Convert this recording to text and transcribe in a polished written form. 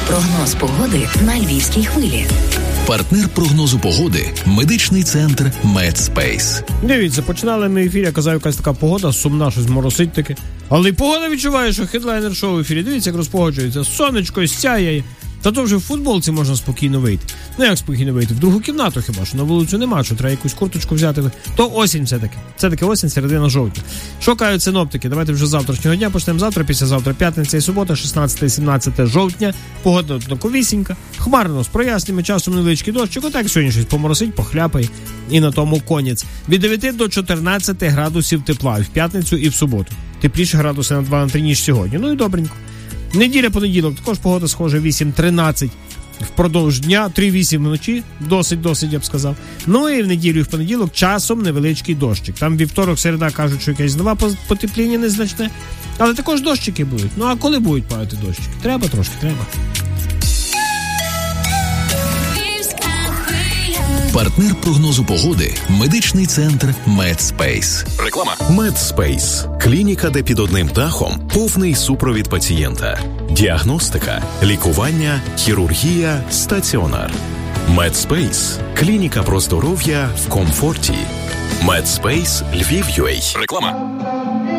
Прогноз погоди на Львівській хвилі. Партнер прогнозу погоди – медичний центр Медспейс. Дивіться, починали ми ефір, я казав, якась така погода, сумна, щось моросить таке. Але й погода відчуває, що хедлайнер шоу в ефірі. Дивіться, як розпогоджується. Сонечко сяє. Та то вже в футболці можна спокійно вийти. Ну як спокійно вийти? В другу кімнату хіба, що на вулицю нема, що треба якусь курточку взяти. То осінь все-таки. Це-таки осінь, середина жовтня. Що кажуть синоптики? Давайте вже з завтрашнього дня почнемо. Завтра, післязавтра, п'ятниця і субота, 16-17 жовтня. Погода однаковісінька. Хмарно, з проясненнями, часом невеличкий дощик. Отак сьогодні щось поморосить, похляпає. І на тому конець. Від 9 до 14 градусів тепла. В п'ятницю і в суботу. Тепліше градуси на 2-3, ніж сьогодні. Ну і добренько. Неділя, понеділок, також погода схожа, 8-13 впродовж дня, 3-8 вночі, досить, я б сказав. Ну і в неділю і в понеділок часом невеличкий дощик. Там вівторок, середа кажуть, що якесь нова потепління незначне, але також дощики будуть. Ну а коли будуть падати дощики? Треба трошки, треба. Партнер прогнозу погоди – медичний центр Медспейс. Реклама. Медспейс – клініка, де під одним дахом повний супровід пацієнта. Діагностика, лікування, хірургія, стаціонар. Медспейс – клініка про здоров'я в комфорті. Медспейс Львів.UA. Реклама.